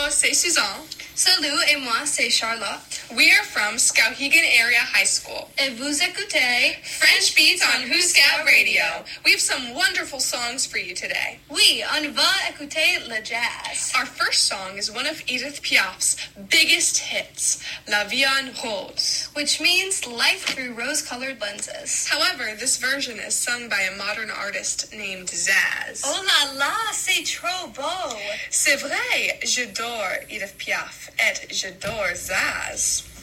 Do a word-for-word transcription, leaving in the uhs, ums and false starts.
Bonjour, c'est Suzanne. Salut, et moi, c'est Charlotte. We are from Skowhegan Area High School. Et vous écoutez French Beats on Who's Scout Radio. We have some wonderful songs for you today. Oui, on va écouter le jazz. Our first song is one of Edith Piaf's biggest hits, La Vie en Rose, which means life through rose-colored lenses. However, this version is sung by a modern artist named Zaz. Oh la la, c'est trop beau. C'est vrai, j'adore Edith Piaf et j'adore Zaz.